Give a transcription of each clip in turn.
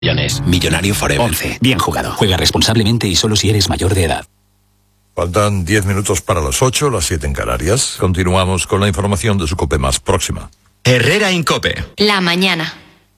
Millonario Forever. 11. Bien jugado. Juega responsablemente y solo si eres mayor de edad. Faltan 10 minutos para las 8, las 7 en Canarias. Continuamos con la información de su COPE más próxima. Herrera Incope. La mañana.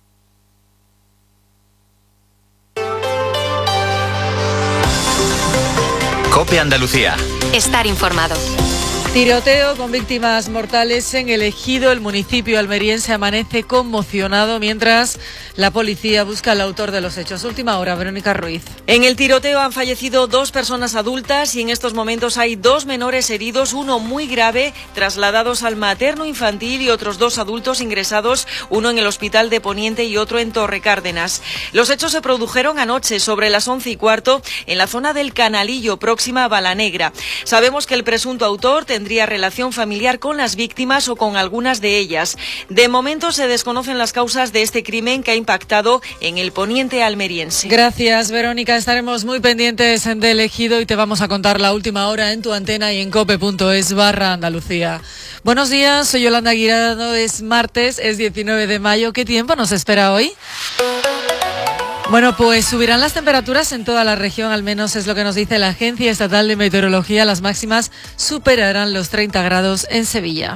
COPE Andalucía. Estar informado. Tiroteo con víctimas mortales en el Ejido. El municipio almeriense amanece conmocionado mientras la policía busca al autor de los hechos. Última hora, Verónica Ruiz. En el tiroteo han fallecido 2 personas adultas y en estos momentos hay 2 menores heridos, uno muy grave, trasladados al materno infantil y otros 2 adultos ingresados, uno en el Hospital de Poniente y otro en Torre Cárdenas. Los hechos se produjeron anoche sobre las 11:15 en la zona del Canalillo, próxima a Balanegra. Sabemos que el presunto autor tendría relación familiar con las víctimas o con algunas de ellas. De momento se desconocen las causas de este crimen que ha impactado en el poniente almeriense. Gracias, Verónica. Estaremos muy pendientes del Ejido y te vamos a contar la última hora en tu antena y en cope.es/Andalucía. Buenos días, soy Yolanda Guirado. Es martes, es 19 de mayo. ¿Qué tiempo nos espera hoy? Bueno, pues subirán las temperaturas en toda la región, al menos es lo que nos dice la Agencia Estatal de Meteorología. Las máximas superarán los 30 grados en Sevilla.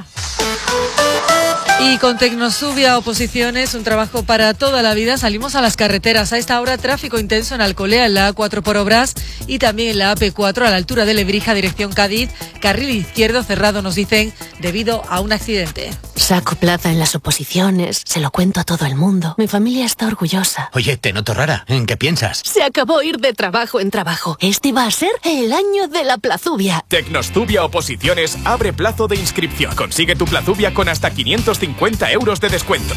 Y con Tecnosubia Oposiciones, un trabajo para toda la vida, salimos a las carreteras. A esta hora, tráfico intenso en Alcolea, en la A4 por obras y también en la AP4 a la altura de Lebrija, dirección Cádiz. Carril izquierdo cerrado, nos dicen, debido a un accidente. Saco plaza en las oposiciones, se lo cuento a todo el mundo. Mi familia está orgullosa. Oye, te noto rara. ¿En qué piensas? Se acabó ir de trabajo en trabajo. Este va a ser el año de la plazubia. Tecnosubia Oposiciones abre plazo de inscripción. Consigue tu plazubia con hasta 550 euros de descuento.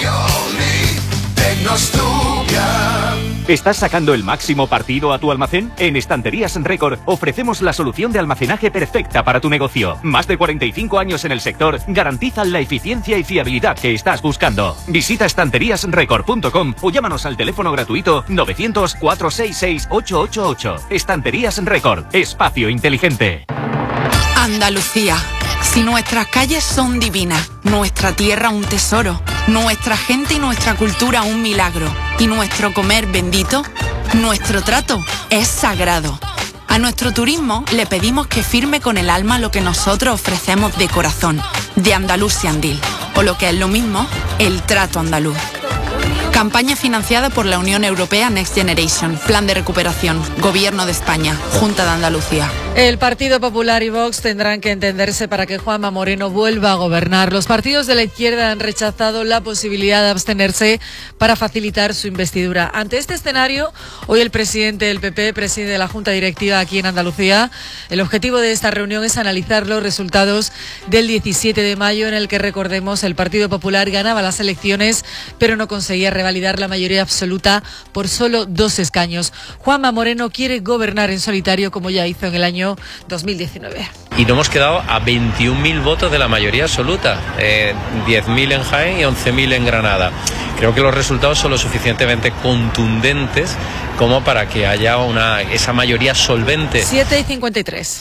¿Estás sacando el máximo partido a tu almacén? En Estanterías Record ofrecemos la solución de almacenaje perfecta para tu negocio. Más de 45 años en el sector garantizan la eficiencia y fiabilidad que estás buscando. Visita estanteríasrecord.com o llámanos al teléfono gratuito 900-466-888. Estanterías Record, espacio inteligente. Andalucía. Si nuestras calles son divinas, nuestra tierra un tesoro, nuestra gente y nuestra cultura un milagro, y nuestro comer bendito, nuestro trato es sagrado. A nuestro turismo le pedimos que firme con el alma lo que nosotros ofrecemos de corazón, de Andalusiandil, o lo que es lo mismo, el trato andaluz. Campaña financiada por la Unión Europea Next Generation, Plan de Recuperación, Gobierno de España, Junta de Andalucía. El Partido Popular y Vox tendrán que entenderse para que Juanma Moreno vuelva a gobernar. Los partidos de la izquierda han rechazado la posibilidad de abstenerse para facilitar su investidura. Ante este escenario, hoy el presidente del PP preside la Junta Directiva aquí en Andalucía. El objetivo de esta reunión es analizar los resultados del 17 de mayo, en el que, recordemos, el Partido Popular ganaba las elecciones, pero no conseguía revalidar la mayoría absoluta por solo 2 escaños. Juanma Moreno quiere gobernar en solitario, como ya hizo en el año 2019. Y nos hemos quedado a 21.000 votos de la mayoría absoluta, 10.000 en Jaén y 11.000 en Granada. Creo que los resultados son lo suficientemente contundentes como para que haya esa mayoría solvente. 7:53.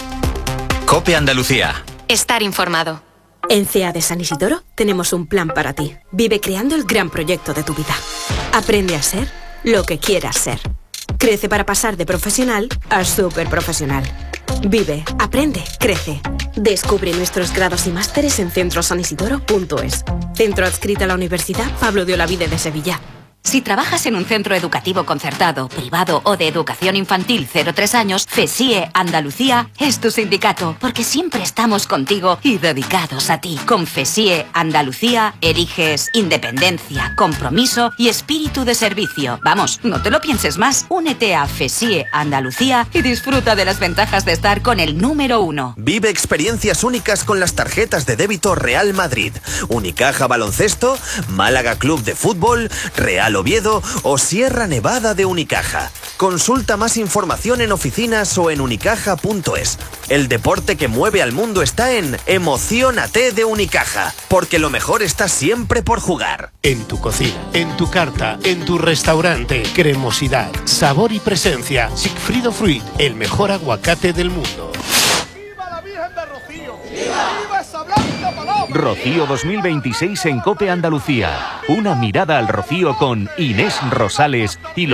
COPE Andalucía. Estar informado. En CEA de San Isidoro tenemos un plan para ti. Vive creando el gran proyecto de tu vida. Aprende a ser lo que quieras ser. Crece para pasar de profesional a superprofesional. Vive, aprende, crece. Descubre nuestros grados y másteres en centrosanisidoro.es. Centro adscrito a la Universidad Pablo de Olavide de Sevilla. Si trabajas en un centro educativo concertado, privado o de educación infantil 0-3 años, FESIE Andalucía es tu sindicato, porque siempre estamos contigo y dedicados a ti. Con FESIE Andalucía eliges independencia, compromiso y espíritu de servicio. Vamos, no te lo pienses más. Únete a FESIE Andalucía y disfruta de las ventajas de estar con el número 1. Vive experiencias únicas con las tarjetas de débito Real Madrid, Unicaja Baloncesto, Málaga Club de Fútbol, Real Oviedo o Sierra Nevada de Unicaja. Consulta más información en oficinas o en unicaja.es. El deporte que mueve al mundo está en Emociónate de Unicaja, porque lo mejor está siempre por jugar. En tu cocina, en tu carta, en tu restaurante, cremosidad, sabor y presencia. Sigfrido Fruit, el mejor aguacate del mundo. Rocío 2026 en COPE Andalucía. Una mirada al Rocío con Inés Rosales y